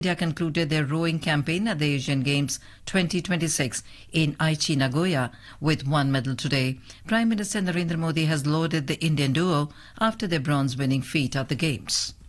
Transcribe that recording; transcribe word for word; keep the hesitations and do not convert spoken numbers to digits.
India concluded their rowing campaign at the Asian Games twenty twenty-six in Aichi, Nagoya, with one medal today. Prime Minister Narendra Modi has lauded the Indian duo after their bronze-winning feat at the Games.